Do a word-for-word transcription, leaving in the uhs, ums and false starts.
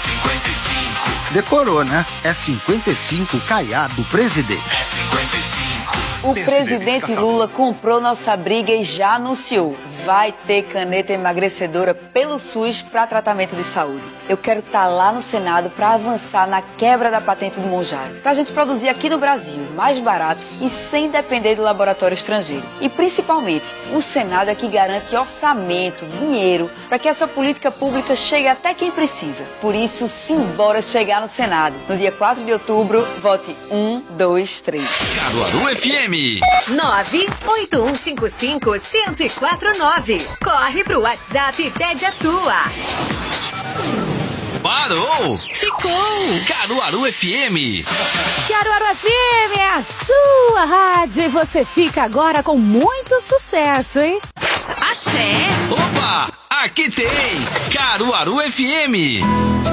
cinquenta e cinco. Decorou, né? É cinquenta e cinco Caiado Presidente. É cinquenta e cinco. O presidente Lula comprou nossa briga e já anunciou. Vai ter caneta emagrecedora pelo SUS para tratamento de saúde. Eu quero estar lá no Senado para avançar na quebra da patente do Monjaro. Para a gente produzir aqui no Brasil, mais barato e sem depender do laboratório estrangeiro. E principalmente, o Senado é que garante orçamento, dinheiro, para que essa política pública chegue até quem precisa. Por isso, simbora chegar no Senado. No dia quatro de outubro, vote um, dois, três. Caruaru F M. nove oito um cinco cinco, zero zero quatro nove. Corre pro WhatsApp e pede a tua. Parou! Ficou! Caruaru F M. Caruaru F M é a sua rádio e você fica agora com muito sucesso, hein? Axé! Opa! Aqui tem Caruaru F M.